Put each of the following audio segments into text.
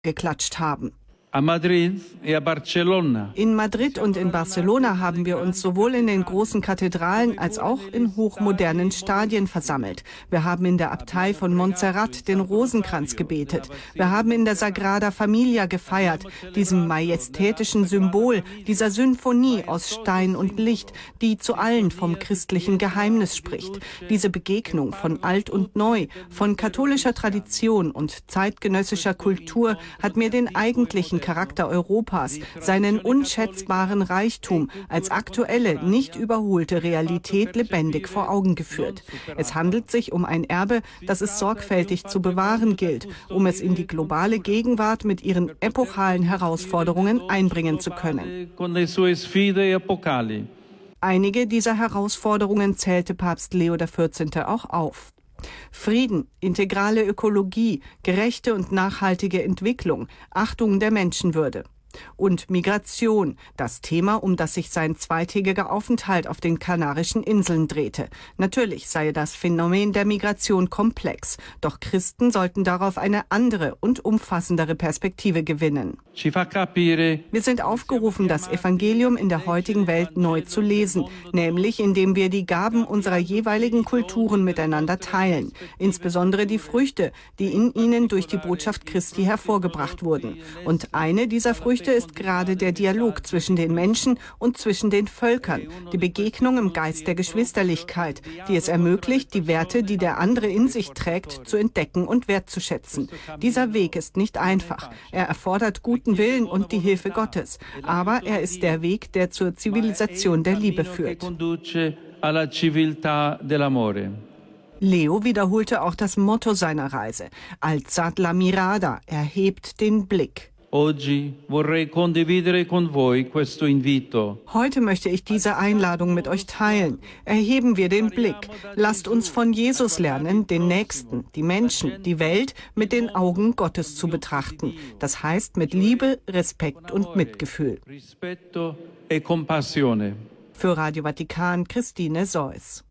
geklatscht haben. In Madrid und in Barcelona haben wir uns sowohl in den großen Kathedralen als auch in hochmodernen Stadien versammelt. Wir haben in der Abtei von Montserrat den Rosenkranz gebetet. Wir haben in der Sagrada Familia gefeiert, diesem majestätischen Symbol, dieser Symphonie aus Stein und Licht, die zu allen vom christlichen Geheimnis spricht. Diese Begegnung von Alt und Neu, von katholischer Tradition und zeitgenössischer Kultur hat mir den eigentlichen Charakter Europas, seinen unschätzbaren Reichtum als aktuelle, nicht überholte Realität lebendig vor Augen geführt. Es handelt sich um ein Erbe, das es sorgfältig zu bewahren gilt, um es in die globale Gegenwart mit ihren epochalen Herausforderungen einbringen zu können. Einige dieser Herausforderungen zählte Papst Leo XIV. Auch auf. Frieden, integrale Ökologie, gerechte und nachhaltige Entwicklung, Achtung der Menschenwürde. Und Migration, das Thema, um das sich sein zweitägiger Aufenthalt auf den Kanarischen Inseln drehte. Natürlich sei das Phänomen der Migration komplex, doch Christen sollten darauf eine andere und umfassendere Perspektive gewinnen. Wir sind aufgerufen, das Evangelium in der heutigen Welt neu zu lesen, nämlich indem wir die Gaben unserer jeweiligen Kulturen miteinander teilen, insbesondere die Früchte, die in ihnen durch die Botschaft Christi hervorgebracht wurden. Und eine dieser Früchte ist gerade der Dialog zwischen den Menschen und zwischen den Völkern, die Begegnung im Geist der Geschwisterlichkeit, die es ermöglicht, die Werte, die der andere in sich trägt, zu entdecken und wertzuschätzen. Dieser Weg ist nicht einfach. Er erfordert guten Willen und die Hilfe Gottes. Aber er ist der Weg, der zur Zivilisation der Liebe führt. Leo wiederholte auch das Motto seiner Reise: Alzat la mirada, erhebt den Blick. Heute möchte ich diese Einladung mit euch teilen. Erheben wir den Blick. Lasst uns von Jesus lernen, den Nächsten, die Menschen, die Welt mit den Augen Gottes zu betrachten. Das heißt mit Liebe, Respekt und Mitgefühl. Für Radio Vatikan, Christine Seuss.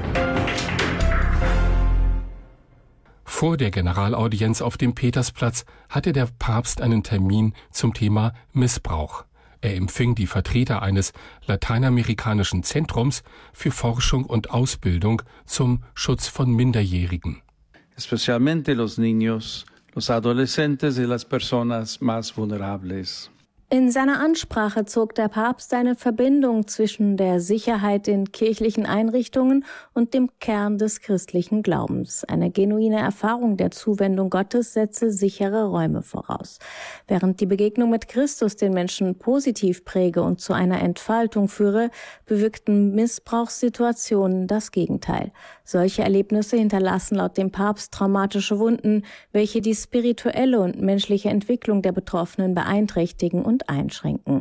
Vor der Generalaudienz auf dem Petersplatz hatte der Papst einen Termin zum Thema Missbrauch. Er empfing die Vertreter eines lateinamerikanischen Zentrums für Forschung und Ausbildung zum Schutz von Minderjährigen. Especialmente los niños, los adolescentes y las personas más vulnerables. In seiner Ansprache zog der Papst eine Verbindung zwischen der Sicherheit in kirchlichen Einrichtungen und dem Kern des christlichen Glaubens. Eine genuine Erfahrung der Zuwendung Gottes setze sichere Räume voraus. Während die Begegnung mit Christus den Menschen positiv präge und zu einer Entfaltung führe, bewirkten Missbrauchssituationen das Gegenteil. Solche Erlebnisse hinterlassen laut dem Papst traumatische Wunden, welche die spirituelle und menschliche Entwicklung der Betroffenen beeinträchtigen und einschränken.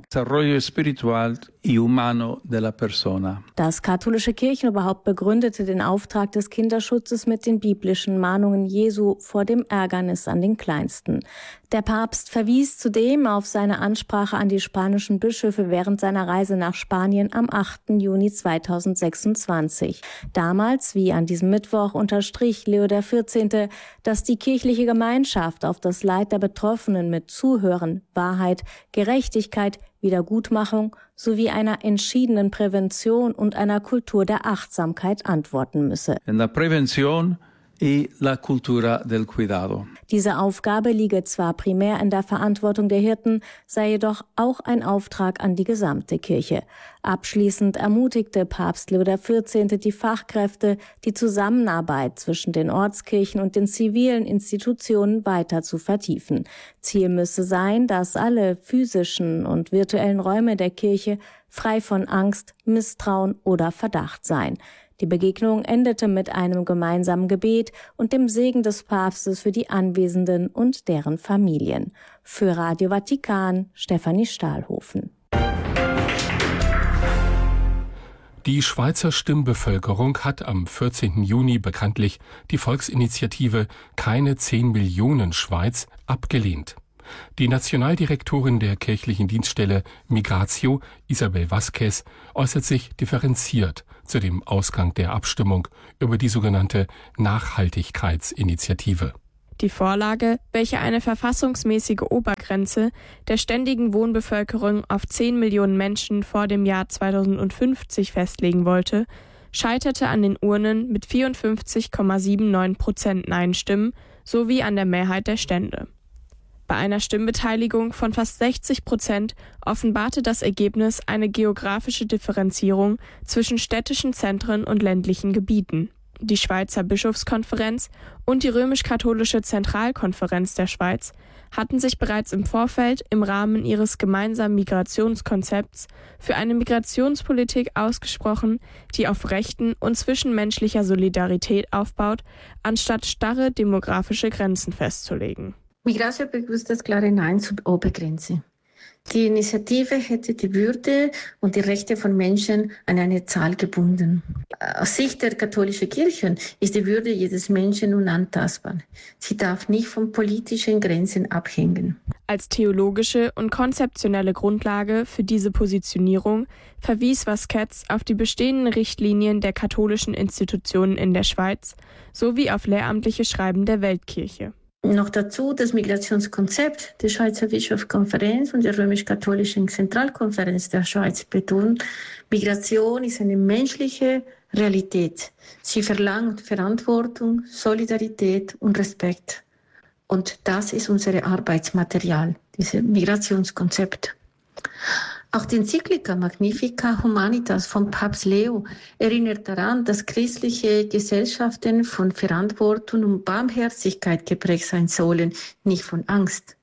Das katholische Kirchenoberhaupt begründete den Auftrag des Kinderschutzes mit den biblischen Mahnungen Jesu vor dem Ärgernis an den Kleinsten. Der Papst verwies zudem auf seine Ansprache an die spanischen Bischöfe während seiner Reise nach Spanien am 8. Juni 2026. Damals, wie an diesem Mittwoch, unterstrich Leo XIV., dass die kirchliche Gemeinschaft auf das Leid der Betroffenen mit Zuhören, Wahrheit, Gerechtigkeit, Wiedergutmachung sowie einer entschiedenen Prävention und einer Kultur der Achtsamkeit antworten müsse. Diese Aufgabe liege zwar primär in der Verantwortung der Hirten, sei jedoch auch ein Auftrag an die gesamte Kirche. Abschließend ermutigte Papst Leo XIV. Die Fachkräfte, die Zusammenarbeit zwischen den Ortskirchen und den zivilen Institutionen weiter zu vertiefen. Ziel müsse sein, dass alle physischen und virtuellen Räume der Kirche frei von Angst, Misstrauen oder Verdacht seien. Die Begegnung endete mit einem gemeinsamen Gebet und dem Segen des Papstes für die Anwesenden und deren Familien. Für Radio Vatikan, Stefanie Stahlhofen. Die Schweizer Stimmbevölkerung hat am 14. Juni bekanntlich die Volksinitiative Keine 10 Millionen Schweiz abgelehnt. Die Nationaldirektorin der kirchlichen Dienststelle Migratio, Isabel Vázquez, äußert sich differenziert zu dem Ausgang der Abstimmung über die sogenannte Nachhaltigkeitsinitiative. Die Vorlage, welche eine verfassungsmäßige Obergrenze der ständigen Wohnbevölkerung auf 10 Millionen Menschen vor dem Jahr 2050 festlegen wollte, scheiterte an den Urnen mit 54,79% Nein-Stimmen sowie an der Mehrheit der Stände. Bei einer Stimmbeteiligung von fast 60% offenbarte das Ergebnis eine geografische Differenzierung zwischen städtischen Zentren und ländlichen Gebieten. Die Schweizer Bischofskonferenz und die römisch-katholische Zentralkonferenz der Schweiz hatten sich bereits im Vorfeld im Rahmen ihres gemeinsamen Migrationskonzepts für eine Migrationspolitik ausgesprochen, die auf Rechten und zwischenmenschlicher Solidarität aufbaut, anstatt starre demografische Grenzen festzulegen. Migration begrüßt das klare Nein zur Obergrenze. Die Initiative hätte die Würde und die Rechte von Menschen an eine Zahl gebunden. Aus Sicht der katholischen Kirche ist die Würde jedes Menschen unantastbar. Sie darf nicht von politischen Grenzen abhängen. Als theologische und konzeptionelle Grundlage für diese Positionierung verwies Vasquez auf die bestehenden Richtlinien der katholischen Institutionen in der Schweiz sowie auf lehramtliche Schreiben der Weltkirche. Noch dazu das Migrationskonzept der Schweizer Bischofskonferenz und der römisch-katholischen Zentralkonferenz der Schweiz betont, Migration ist eine menschliche Realität. Sie verlangt Verantwortung, Solidarität und Respekt. Und das ist unser Arbeitsmaterial, dieses Migrationskonzept. Auch die Enzyklika Magnificat Humanitas von Papst Leo erinnert daran, dass christliche Gesellschaften von Verantwortung und Barmherzigkeit geprägt sein sollen, nicht von Angst.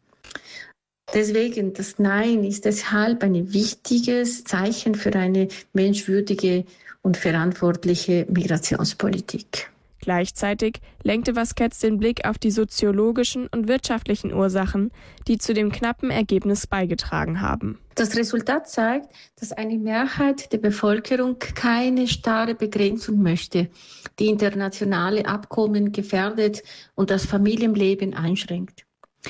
Deswegen, das Nein ist deshalb ein wichtiges Zeichen für eine menschwürdige und verantwortliche Migrationspolitik. Gleichzeitig lenkte Vasquez den Blick auf die soziologischen und wirtschaftlichen Ursachen, die zu dem knappen Ergebnis beigetragen haben. Das Resultat zeigt, dass eine Mehrheit der Bevölkerung keine starre Begrenzung möchte, die internationale Abkommen gefährdet und das Familienleben einschränkt.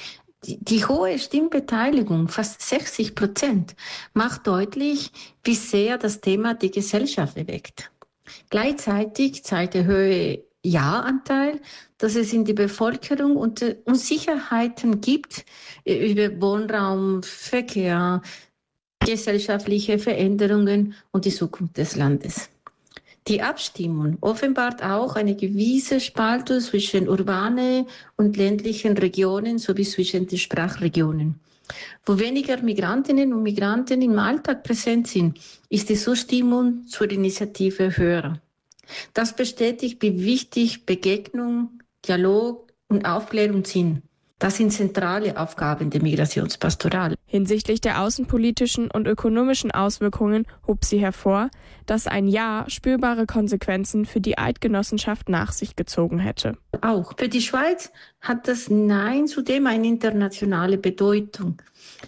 Die hohe Stimmbeteiligung, fast 60%, macht deutlich, wie sehr das Thema die Gesellschaft bewegt. Gleichzeitig zeigt der hohe Ja-Anteil, dass es in der Bevölkerung Unsicherheiten gibt über Wohnraum, Verkehr, gesellschaftliche Veränderungen und die Zukunft des Landes. Die Abstimmung offenbart auch eine gewisse Spaltung zwischen urbanen und ländlichen Regionen sowie zwischen den Sprachregionen. Wo weniger Migrantinnen und Migranten im Alltag präsent sind, ist die Zustimmung zur Initiative höher. Das bestätigt, wie wichtig Begegnung, Dialog und Aufklärung sind. Das sind zentrale Aufgaben der Migrationspastoral. Hinsichtlich der außenpolitischen und ökonomischen Auswirkungen hob sie hervor, dass ein Ja spürbare Konsequenzen für die Eidgenossenschaft nach sich gezogen hätte. Auch für die Schweiz hat das Nein zudem eine internationale Bedeutung.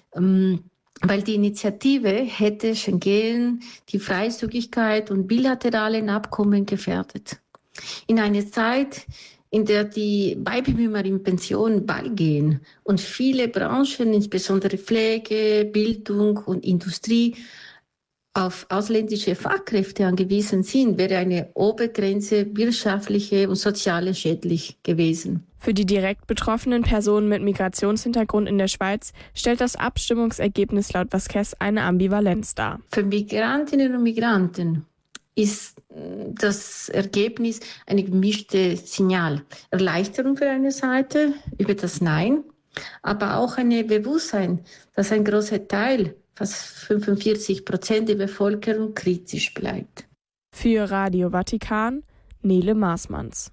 Weil die Initiative hätte Schengen, die Freizügigkeit und bilateralen Abkommen gefährdet. In einer Zeit, in der die Babyboomer in Pension bald gehen und viele Branchen, insbesondere Pflege, Bildung und Industrie, auf ausländische Fachkräfte angewiesen sind, wäre eine Obergrenze wirtschaftliche und soziale schädlich gewesen. Für die direkt betroffenen Personen mit Migrationshintergrund in der Schweiz stellt das Abstimmungsergebnis laut Vasquez eine Ambivalenz dar. Für Migrantinnen und Migranten ist das Ergebnis ein gemischtes Signal. Erleichterung für eine Seite über das Nein, aber auch ein Bewusstsein, dass ein großer Teil, fast 45% der Bevölkerung, kritisch bleibt. Für Radio Vatikan, Nele Maßmanns.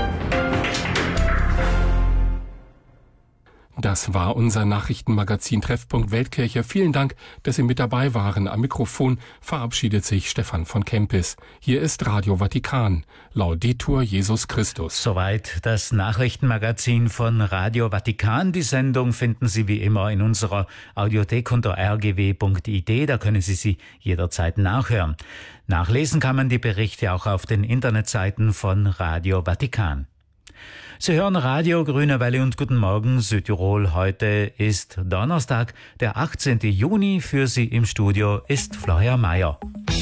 Das war unser Nachrichtenmagazin Treffpunkt Weltkirche. Vielen Dank, dass Sie mit dabei waren. Am Mikrofon verabschiedet sich Stefan von Kempis. Hier ist Radio Vatikan. Laudetur Jesus Christus. Soweit das Nachrichtenmagazin von Radio Vatikan. Die Sendung finden Sie wie immer in unserer Audiothek unter rgw.it. Da können Sie sie jederzeit nachhören. Nachlesen kann man die Berichte auch auf den Internetseiten von Radio Vatikan. Sie hören Radio Grüne Welle und Guten Morgen Südtirol. Heute ist Donnerstag, der 18. Juni. Für Sie im Studio ist Florian Mayer.